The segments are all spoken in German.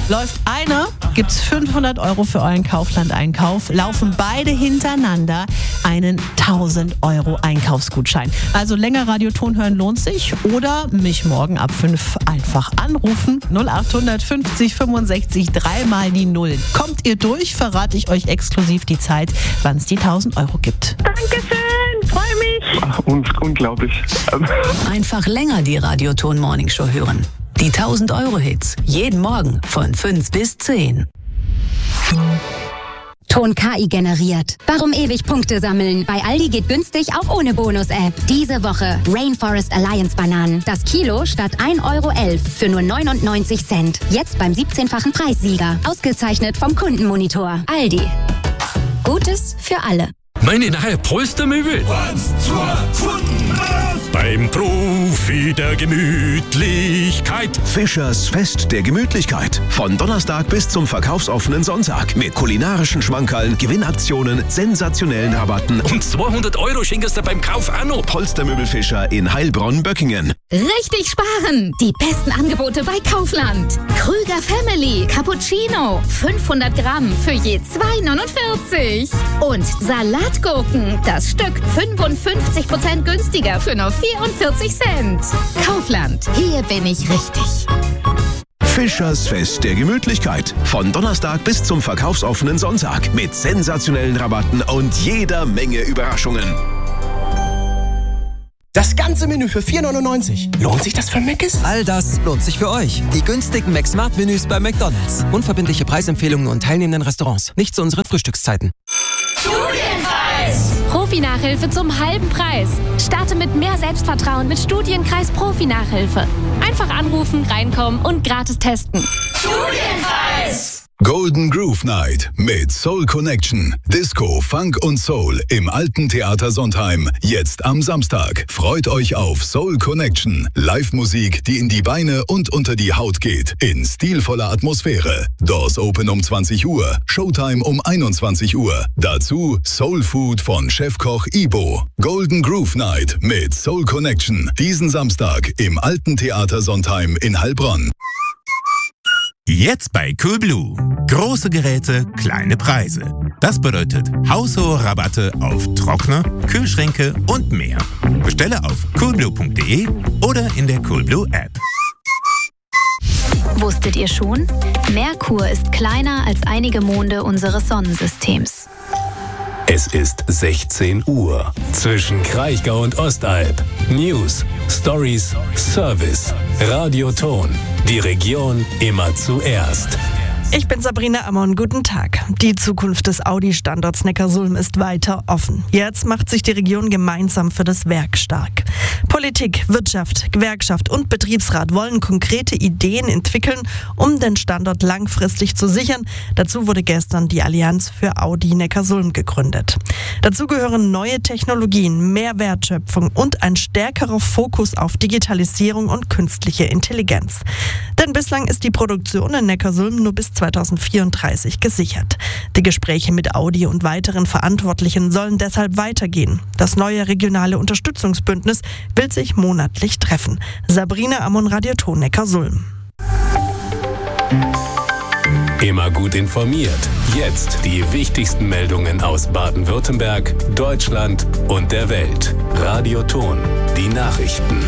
Läuft einer, gibt's 500 € für euren Kaufland-Einkauf. Laufen beide hintereinander, einen 1.000 € Einkaufsgutschein. Also länger Radioton hören lohnt sich oder mich morgen ab 5 einfach anrufen. 0850 65 3 mal die 0. Kommt ihr durch, verrate ich euch exklusiv die Zeit, wann es die 1.000 € gibt. Dankeschön, freue mich. Ach, unglaublich. Einfach länger die Radioton Morning Show hören. Die 1.000 € Hits. Jeden Morgen von 5 bis 10. Ton KI generiert. Warum ewig Punkte sammeln? Bei Aldi geht günstig auch ohne Bonus-App. Diese Woche Rainforest Alliance Bananen. Das Kilo statt 1,11 € für nur 99 Cent. Jetzt beim 17-fachen Preissieger. Ausgezeichnet vom Kundenmonitor. Aldi. Gutes für alle. Meine neue Polstermöbel. Beim Profi der Gemütlichkeit. Fischers Fest der Gemütlichkeit. Von Donnerstag bis zum verkaufsoffenen Sonntag. Mit kulinarischen Schmankerln, Gewinnaktionen, sensationellen Rabatten. Und 200 € schenkst du beim Kauf auch noch. Polstermöbel Fischer in Heilbronn-Böckingen. Richtig sparen! Die besten Angebote bei Kaufland. Krüger Family Cappuccino. 500 Gramm für je 2,49 €. Und Salatgurken. Das Stück 55% günstiger für nur 44 Cent. Kaufland. Hier bin ich richtig. Fischers Fest der Gemütlichkeit. Von Donnerstag bis zum verkaufsoffenen Sonntag. Mit sensationellen Rabatten und jeder Menge Überraschungen. Das ganze Menü für 4,99 €. Lohnt sich das für Mc's? All das lohnt sich für euch. Die günstigen McSmart-Menüs bei McDonald's. Unverbindliche Preisempfehlungen und teilnehmenden Restaurants. Nicht zu unseren Frühstückszeiten. Studienkreis! Profi-Nachhilfe zum halben Preis. Starte mit mehr Selbstvertrauen mit Studienkreis Profi-Nachhilfe. Einfach anrufen, reinkommen und gratis testen. Studienkreis! Golden Groove Night mit Soul Connection. Disco, Funk und Soul im Alten Theater Sontheim. Jetzt am Samstag. Freut euch auf Soul Connection. Live-Musik, die in die Beine und unter die Haut geht. In stilvoller Atmosphäre. Doors Open um 20 Uhr. Showtime um 21 Uhr. Dazu Soul Food von Chefkoch Ibo. Golden Groove Night mit Soul Connection. Diesen Samstag im Alten Theater Sontheim in Heilbronn. Jetzt bei Coolblue. Große Geräte, kleine Preise. Das bedeutet haushohe Rabatte auf Trockner, Kühlschränke und mehr. Bestelle auf coolblue.de oder in der Coolblue App. Wusstet ihr schon? Merkur ist kleiner als einige Monde unseres Sonnensystems. Es ist 16 Uhr. Zwischen Kraichgau und Ostalb. News, Stories, Service. Radioton. Die Region immer zuerst. Ich bin Sabrina Ammon, guten Tag. Die Zukunft des Audi-Standorts Neckarsulm ist weiter offen. Jetzt macht sich die Region gemeinsam für das Werk stark. Politik, Wirtschaft, Gewerkschaft und Betriebsrat wollen konkrete Ideen entwickeln, um den Standort langfristig zu sichern. Dazu wurde gestern die Allianz für Audi Neckarsulm gegründet. Dazu gehören neue Technologien, mehr Wertschöpfung und ein stärkerer Fokus auf Digitalisierung und künstliche Intelligenz. Denn bislang ist die Produktion in Neckarsulm nur bis 2034 gesichert. Die Gespräche mit Audi und weiteren Verantwortlichen sollen deshalb weitergehen. Das neue regionale Unterstützungsbündnis will sich monatlich treffen. Sabrina Ammon, Radioton Neckarsulm. Immer gut informiert. Jetzt die wichtigsten Meldungen aus Baden-Württemberg, Deutschland und der Welt. Radioton, die Nachrichten.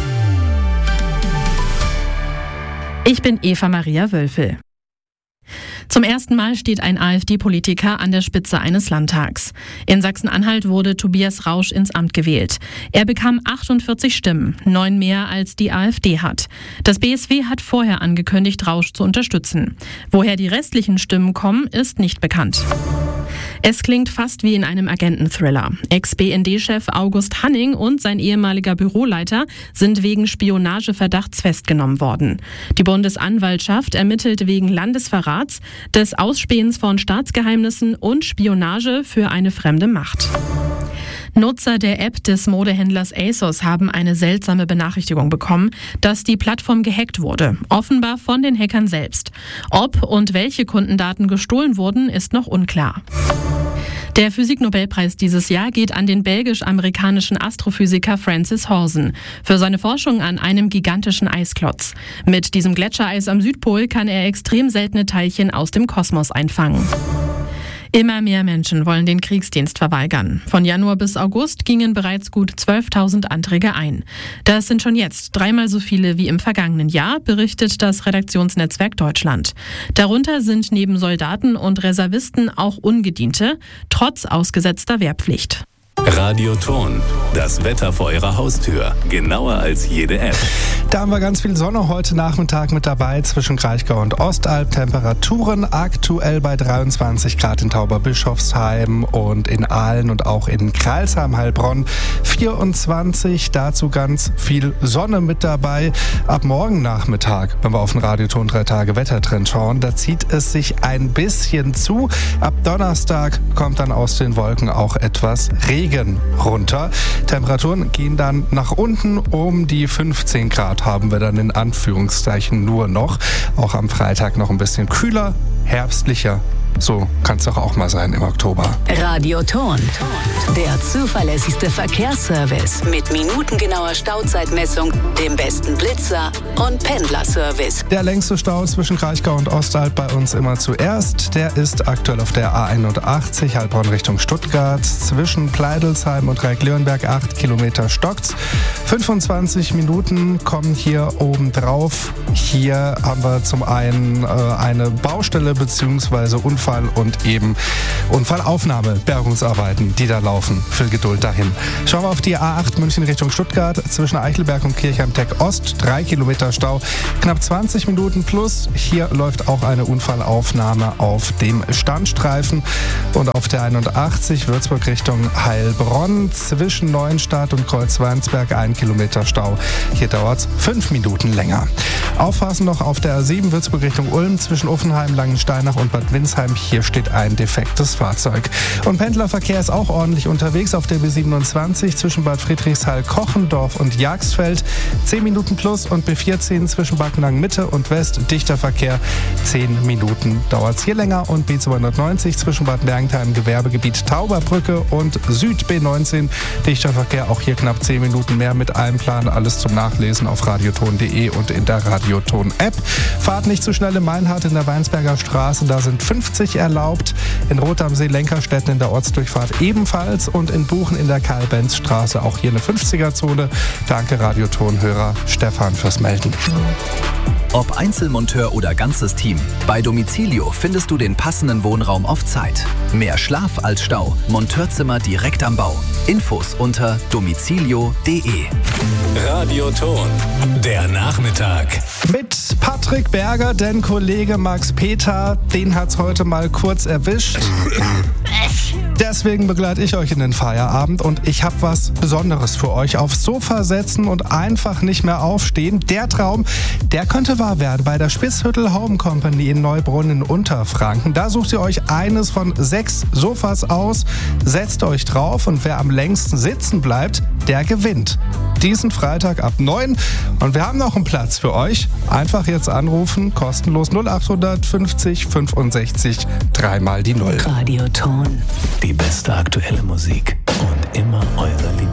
Ich bin Eva Maria Wölfel. Zum ersten Mal steht ein AfD-Politiker an der Spitze eines Landtags. In Sachsen-Anhalt wurde Tobias Rausch ins Amt gewählt. Er bekam 48 Stimmen, 9 mehr als die AfD hat. Das BSW hat vorher angekündigt, Rausch zu unterstützen. Woher die restlichen Stimmen kommen, ist nicht bekannt. Es klingt fast wie in einem Agenten-Thriller. Ex-BND-Chef August Hanning und sein ehemaliger Büroleiter sind wegen Spionageverdachts festgenommen worden. Die Bundesanwaltschaft ermittelt wegen Landesverrats, des Ausspähens von Staatsgeheimnissen und Spionage für eine fremde Macht. Nutzer der App des Modehändlers ASOS haben eine seltsame Benachrichtigung bekommen, dass die Plattform gehackt wurde, offenbar von den Hackern selbst. Ob und welche Kundendaten gestohlen wurden, ist noch unklar. Der Physiknobelpreis dieses Jahr geht an den belgisch-amerikanischen Astrophysiker Francis Horsen für seine Forschung an einem gigantischen Eisklotz. Mit diesem Gletschereis am Südpol kann er extrem seltene Teilchen aus dem Kosmos einfangen. Immer mehr Menschen wollen den Kriegsdienst verweigern. Von Januar bis August gingen bereits gut 12.000 Anträge ein. Das sind schon jetzt 3-mal so viele wie im vergangenen Jahr, berichtet das Redaktionsnetzwerk Deutschland. Darunter sind neben Soldaten und Reservisten auch Ungediente, trotz ausgesetzter Wehrpflicht. Radioton, das Wetter vor Ihrer Haustür. Genauer als jede App. Da haben wir ganz viel Sonne heute Nachmittag mit dabei zwischen Kraichgau und Ostalb. Temperaturen aktuell bei 23 Grad in Tauberbischofsheim und in Aalen und auch in Crailsheim, Heilbronn 24. Dazu ganz viel Sonne mit dabei. Ab morgen Nachmittag, wenn wir auf den Radioton 3 Tage Wettertrend schauen, da zieht es sich ein bisschen zu. Ab Donnerstag kommt dann aus den Wolken auch etwas Regen runter. Temperaturen gehen dann nach unten. Um die 15 Grad haben wir dann in Anführungszeichen nur noch. Auch am Freitag noch ein bisschen kühler, herbstlicher. So kann es doch auch mal sein im Oktober. Radioton, der zuverlässigste Verkehrsservice mit minutengenauer Stauzeitmessung, dem besten Blitzer und Pendlerservice. Der längste Stau zwischen Kraichgau und Ostalb bei uns immer zuerst. Der ist aktuell auf der A81 Heilbronn Richtung Stuttgart. Zwischen Pleidelsheim und Reichlörenberg 8 Kilometer stockt's. 25 Minuten kommen hier oben drauf. Hier haben wir zum einen eine Baustelle bzw. Unfall und eben Unfallaufnahme, Bergungsarbeiten, die da laufen. Viel Geduld dahin. Schauen wir auf die A8 München Richtung Stuttgart. Zwischen Eichelberg und Kirchheim-Teck Ost 3 Kilometer Stau. Knapp 20 Minuten plus. Hier läuft auch eine Unfallaufnahme auf dem Standstreifen. Und auf der 81 Würzburg Richtung Heilbronn. Zwischen Neuenstadt und Kreuzweinsberg 1 Kilometer Stau. Hier dauert es 5 Minuten länger. Aufpassen noch auf der A7 Würzburg Richtung Ulm. Zwischen Uffenheim, Langensteinach und Bad Windsheim. Hier steht ein defektes Fahrzeug. Und Pendlerverkehr ist auch ordentlich unterwegs auf der B27 zwischen Bad Friedrichshall, Kochendorf und Jagsfeld. 10 Minuten plus und B14 zwischen Backnang Mitte und West. Dichter Verkehr. 10 Minuten dauert es hier länger. Und B290 zwischen Bad Mergentheim, Gewerbegebiet Tauberbrücke und Süd B19. Dichter Verkehr. Auch hier knapp 10 Minuten mehr mit einem Plan. Alles zum Nachlesen auf radioton.de und in der Radioton-App. Fahrt nicht zu schnell in Meinhardt in der Weinsberger Straße. Da sind 50 erlaubt. In Rot am See Lenkerstetten in der Ortsdurchfahrt ebenfalls und in Buchen in der Karl-Benz-Straße auch hier eine 50er-Zone. Danke Radioton-Hörer Stefan fürs Melden. Ob Einzelmonteur oder ganzes Team, bei Domicilio findest du den passenden Wohnraum auf Zeit. Mehr Schlaf als Stau, Monteurzimmer direkt am Bau. Infos unter domicilio.de. Radioton, der Nachmittag. Mit Patrick Berger, denn Kollege Max Peter, den hat's heute mal kurz erwischt. Deswegen begleite ich euch in den Feierabend und ich habe was Besonderes für euch. Aufs Sofa setzen und einfach nicht mehr aufstehen. Der Traum, der könnte wahr werden bei der Spitzhüttel Home Company in Neubrunn in Unterfranken. Da sucht ihr euch eines von 6 Sofas aus, setzt euch drauf und wer am längsten sitzen bleibt, der gewinnt. Diesen Freitag ab 9 und wir haben noch einen Platz für euch. Einfach jetzt anrufen, kostenlos 0800 50 65 3 mal die 0. Radioton. Die beste aktuelle Musik und immer eure Liebe.